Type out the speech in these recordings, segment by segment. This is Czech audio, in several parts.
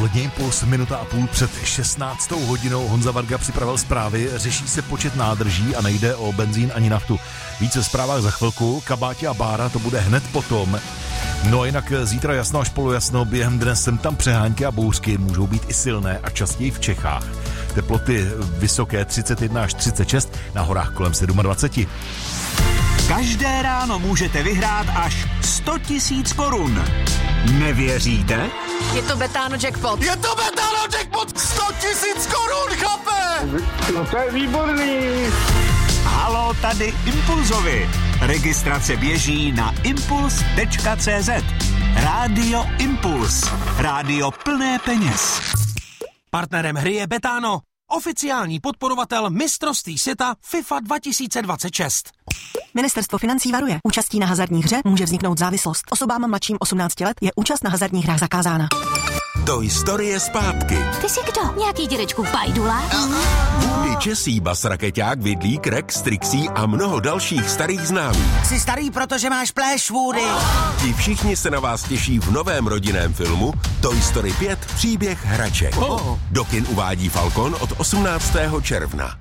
Odpolední impuls, minuta a půl před 16. hodinou. Honza Varga připravil zprávy, řeší se počet nádrží a nejde o benzín ani naftu. Více v zprávách za chvilku, Kabátě a Bára to bude hned potom. No a jinak zítra jasno až polojasno, během dne sem tam přehánky a bouřky, můžou být i silné a častěji v Čechách. Teploty vysoké 31 až 36, na horách kolem 27. Každé ráno můžete vyhrát až 100 000 korun. Nevěříte? Je to Betano jackpot. Je to Betano jackpot! 100 000 korun, chlape! No to je výborný. Haló, tady Impulzovi. Registrace běží na impuls.cz. Rádio Impuls. Rádio plné peněz. Partnerem hry je Betano, oficiální podporovatel mistrovství světa FIFA 2026. Ministerstvo financí varuje. Účastí na hazardní hře může vzniknout závislost. Osobám mladším 18 let je účast na hazardních hrách zakázána. Toy Story je zpátky. Ty jsi kdo? Nějaký dědečkův pajdula? Woody, Česí, Bas, Rakeťák, Vidlík, Rex, Trixie a mnoho dalších starých známých. Jsi starý, protože máš pléš, Woody. Ti všichni se na vás těší v novém rodinném filmu Toy Story 5 Příběh hraček. Do kin uvádí Falcon od 18. června.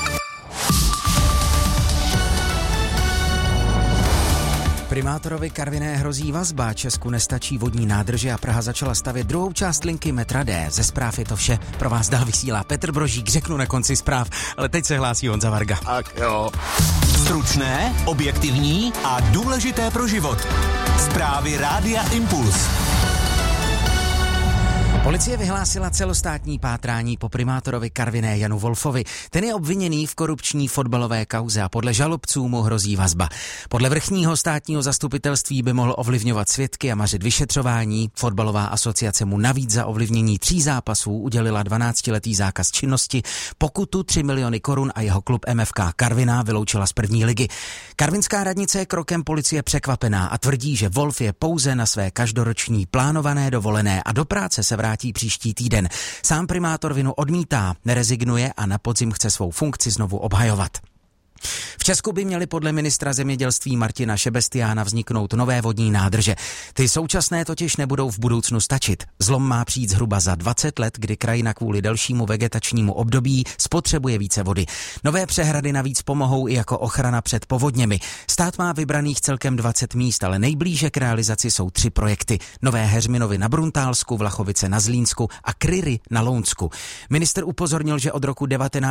Primátorovi Karviné hrozí vazba, Česku nestačí vodní nádrže a Praha začala stavět druhou část linky metra D. Ze zpráv je to vše. Pro vás dál vysílá Petr Brožík, řeknu na konci zpráv, ale teď se hlásí Honza Varga. Tak jo. Stručné, objektivní a důležité pro život. Zprávy Rádia Impuls. Policie vyhlásila celostátní pátrání po primátorovi Karviné Janu Wolfovi. Ten je obviněný v korupční fotbalové kauze a podle žalobců mu hrozí vazba. Podle vrchního státního zastupitelství by mohl ovlivňovat svědky a mařit vyšetřování. Fotbalová asociace mu navíc za ovlivnění 3 zápasů udělila 12letý zákaz činnosti, pokutu 3 miliony korun a jeho klub MFK Karviná vyloučila z první ligy. Karvinská radnice je krokem policie překvapená a tvrdí, že Wolf je pouze na své každoroční plánované dovolené a do práce se vrátí příští týden. Sám primátor vinu odmítá, nerezignuje a na podzim chce svou funkci znovu obhajovat. V Česku by měly podle ministra zemědělství Martina Šebestiána vzniknout nové vodní nádrže. Ty současné totiž nebudou v budoucnu stačit. Zlom má přijít zhruba za 20 let, kdy krajina kvůli delšímu vegetačnímu období spotřebuje více vody. Nové přehrady navíc pomohou i jako ochrana před povodněmi. Stát má vybraných celkem 20 míst, ale nejblíže k realizaci jsou 3 projekty. Nové Heřminovy na Bruntálsku, Vlachovice na Zlínsku a Kryry na Lounsku. Minister upozornil, že od roku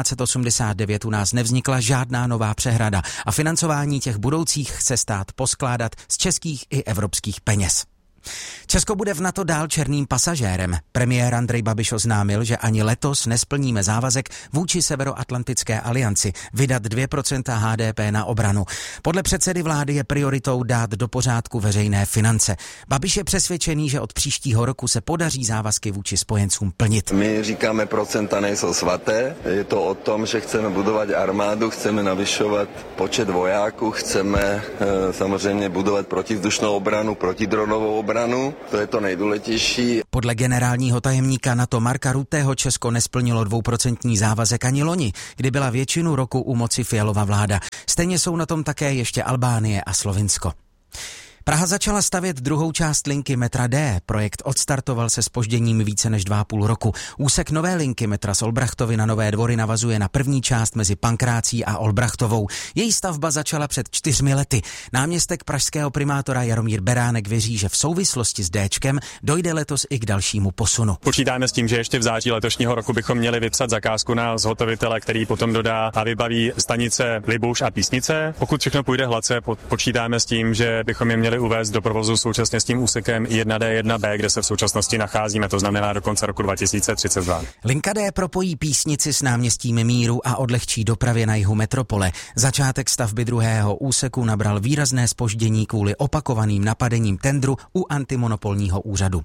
1989 u nás nevznikla žádná nová přehrada a financování těch budoucích chce stát poskládat z českých i evropských peněz. Česko bude v NATO dál černým pasažérem. Premiér Andrej Babiš oznámil, že ani letos nesplníme závazek vůči Severoatlantické alianci vydat 2% HDP na obranu. Podle předsedy vlády je prioritou dát do pořádku veřejné finance. Babiš je přesvědčený, že od příštího roku se podaří závazky vůči spojencům plnit. My říkáme, procenta nejsou svaté. Je to o tom, že chceme budovat armádu, chceme navyšovat počet vojáků, chceme samozřejmě budovat protivzdušnou obranu, protidronovou obranu. To je to nejdůležitější. Podle generálního tajemníka NATO Marka Rutteho Česko nesplnilo 2% závazek ani loni, kdy byla většinu roku u moci Fialova vláda. Stejně jsou na tom také ještě Albánie a Slovinsko. Praha začala stavět druhou část linky metra D. Projekt odstartoval se zpožděním více než 2,5 roku. Úsek nové linky metra z Olbrachtovy na Nové Dvory navazuje na první část mezi Pankrácí a Olbrachtovou. Její stavba začala před 4 lety. Náměstek pražského primátora Jaromír Beránek věří, že v souvislosti s Dčkem dojde letos i k dalšímu posunu. Počítáme s tím, že ještě v září letošního roku bychom měli vypsat zakázku na zhotovitele, který potom dodá a vybaví stanice Libuš a Písnice. Pokud všechno půjde hladce, počítáme s tím, že bychom je měli uvést do provozu současně s tím úsekem 1D, 1B, kde se v současnosti nacházíme, to znamená do konce roku 2032. Linka D propojí Písnici s náměstím Míru a odlehčí dopravě na jihu metropole. Začátek stavby druhého úseku nabral výrazné zpoždění kvůli opakovaným napadením tendru u antimonopolního úřadu.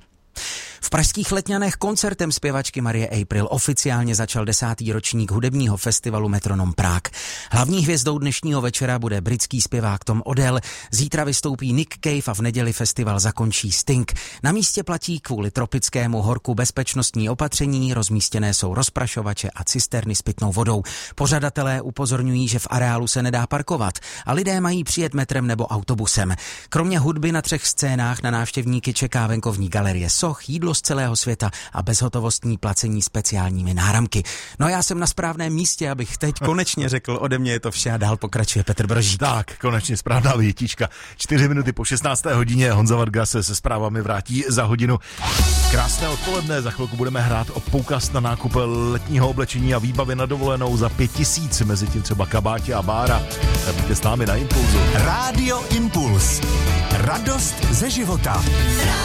V pražských Letňanech koncertem zpěvačky Marie April oficiálně začal 10. ročník hudebního festivalu Metronom Prague. Hlavní hvězdou dnešního večera bude britský zpěvák Tom Odell, zítra vystoupí Nick Cave a v neděli festival zakončí Sting. Na místě platí kvůli tropickému horku bezpečnostní opatření, rozmístěné jsou rozprašovače a cisterny s pitnou vodou. Pořadatelé upozorňují, že v areálu se nedá parkovat a lidé mají přijet metrem nebo autobusem. Kromě hudby na 3 scénách na návštěvníky čeká venkovní galerie soch, jídlo jídlo z celého světa a bezhotovostní placení speciálními náramky. No já jsem na správném místě, abych teď konečně řekl, ode mě je to vše a dál pokračuje Petr Brožík. Tak, konečně správná větička. 4 minuty po 16. hodině, Honza Varga se zprávami vrátí za hodinu. Krásné odpoledne, za chvilku budeme hrát o poukaz na nákup letního oblečení a výbavy na dovolenou za 5 000, mezi tím třeba kabátě a bára. Buďte s námi na Impulzu. Rádio Impuls. Radost ze života.